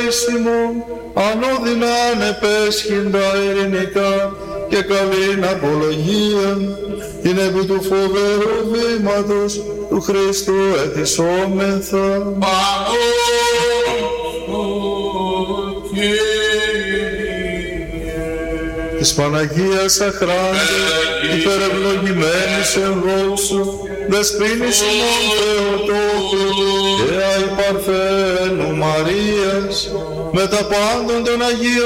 εις ημών, ανώδυνα ανεπέσχυντα ειρηνικά και καλήν απολογία, την επί του φοβερού βήματος του Χριστού ετισόμεθα. Της Παναγίας αχράντου, υπερευλογημένης εν δόξου, δεσποίνης ημών Θεοτόκου και αϊ Παρθένου Μαρίας, με τα πάντων των Αγίων